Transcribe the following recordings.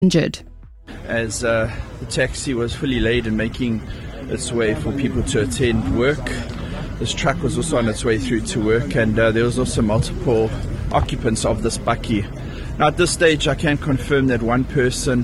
injured. As the taxi was fully laden, making its way for people to attend work, this truck was also on its way through to work, and there was also multiple occupants of this bakkie. Now at this stage I can confirm that one person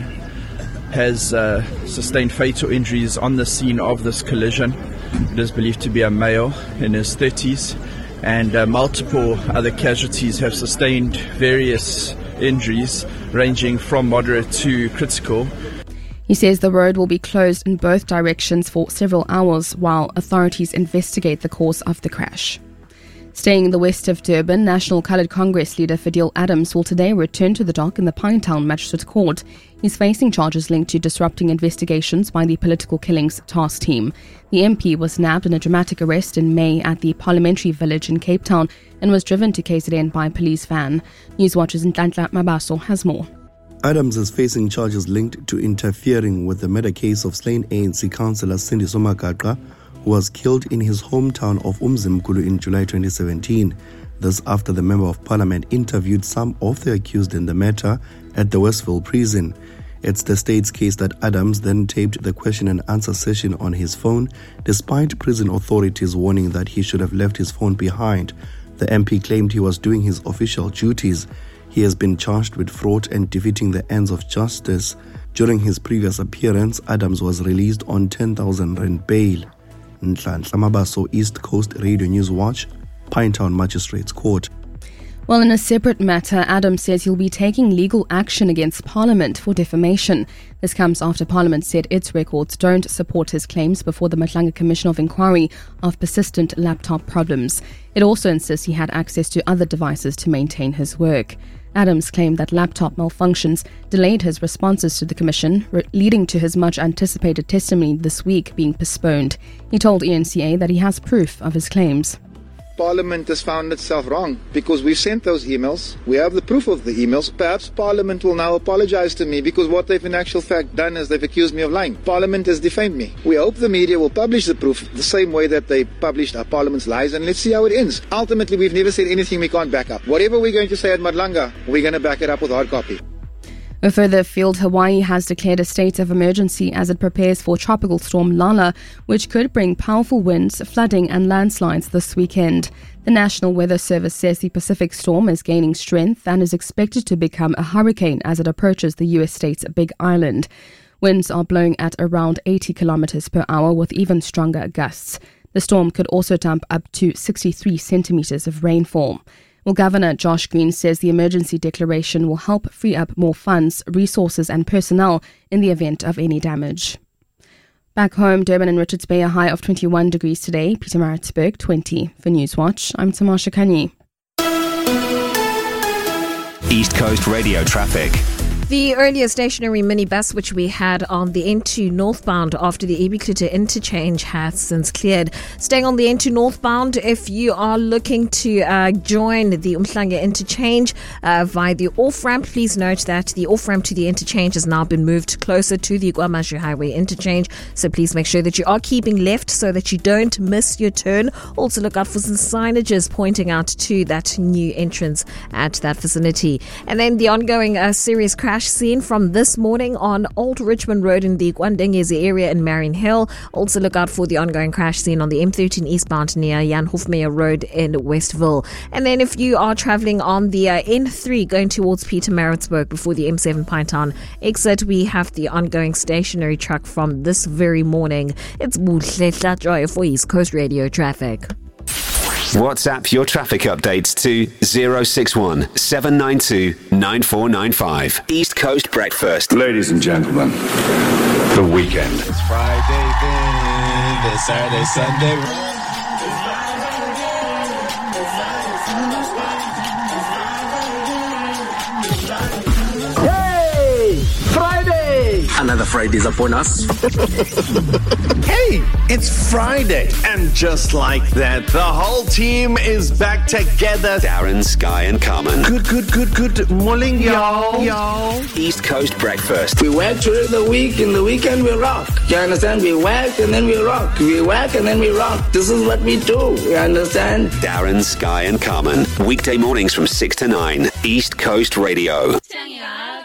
has sustained fatal injuries on the scene of this collision. It is believed to be a male in his 30s, and multiple other casualties have sustained various injuries ranging from moderate to critical. He says the road will be closed in both directions for several hours while authorities investigate the cause of the crash. Staying in the west of Durban, National Coloured Congress leader Fadil Adams will today return to the dock in the Pinetown Magistrate Court. He's facing charges linked to disrupting investigations by the Political Killings Task Team. The MP was nabbed in a dramatic arrest in May at the Parliamentary Village in Cape Town and was driven to KZN by a police van. Newswatch's Nhlanhla Mabaso has more. Adams is facing charges linked to interfering with the murder case of slain ANC councillor Sindiso Magaqwa, who was killed in his hometown of Umzimkulu in July 2017. This after the Member of Parliament interviewed some of the accused in the matter at the Westville prison. It's the state's case that Adams then taped the question and answer session on his phone, despite prison authorities warning that he should have left his phone behind. The MP claimed he was doing his official duties. He has been charged with fraud and defeating the ends of justice. During his previous appearance, Adams was released on 10,000 rand bail. Nhlanhla Mabaso, East Coast Radio News Watch, Pinetown Magistrates Court. Well, in a separate matter, Adams says he'll be taking legal action against Parliament for defamation. This comes after Parliament said its records don't support his claims before the Matlanga Commission of Inquiry of persistent laptop problems. It also insists he had access to other devices to maintain his work. Adams claimed that laptop malfunctions delayed his responses to the Commission, leading to his much-anticipated testimony this week being postponed. He told ENCA that he has proof of his claims. Parliament has found itself wrong because we've sent those emails. We have the proof of the emails. Perhaps Parliament will now apologize to me because what they've in actual fact done is they've accused me of lying. Parliament has defamed me. We hope the media will publish the proof the same way that they published our Parliament's lies, and let's see how it ends. Ultimately, we've never said anything we can't back up. Whatever we're going to say at Matlanga, we're going to back it up with hard copy. Further afield, Hawaii has declared a state of emergency as it prepares for Tropical Storm Lala, which could bring powerful winds, flooding and landslides this weekend. The National Weather Service says the Pacific storm is gaining strength and is expected to become a hurricane as it approaches the U.S. state's Big Island. Winds are blowing at around 80 kilometers per hour with even stronger gusts. The storm could also dump up to 63 centimeters of rainfall. Well, Governor Josh Green says the emergency declaration will help free up more funds, resources and personnel in the event of any damage. Back home, Durban and Richards Bay a high of 21 degrees today, Pietermaritzburg 20. For Newswatch, I'm Tamasha Kanye. East Coast Radio traffic. The earlier stationary minibus which we had on the N2 northbound after the Ebikluta interchange has since cleared. Staying on the N2 northbound, if you are looking to join the Umhlanga interchange via the off-ramp, please note that the off-ramp to the interchange has now been moved closer to the KwaMashu Highway interchange. So please make sure that you are keeping left so that you don't miss your turn. Also look out for some signages pointing out to that new entrance at that vicinity. And then the ongoing serious crash scene from this morning on Old Richmond Road in the Kwandengezi area in Marion Hill. Also look out for the ongoing crash scene on the M13 eastbound near Jan Hofmeyer Road in Westville. And then if you are travelling on the N3 going towards Pietermaritzburg before the M7 Pinetown exit, we have the ongoing stationary truck from this very morning. It's Buhle Tlajoy for East Coast Radio traffic. WhatsApp your traffic updates to 061 792 9495. East Coast Breakfast. Ladies and gentlemen, the weekend. It's Friday, then it's Saturday, Sunday. Another Friday's upon us. Hey, it's Friday. And just like that, the whole team is back together. Darren, Sky and Carmen. Good morning, y'all. East Coast Breakfast. We work during the week, in the weekend we rock. You understand? We work and then we rock. We work and then we rock. This is what we do. You understand? Darren, Sky and Carmen. Weekday mornings from 6 to 9. East Coast Radio.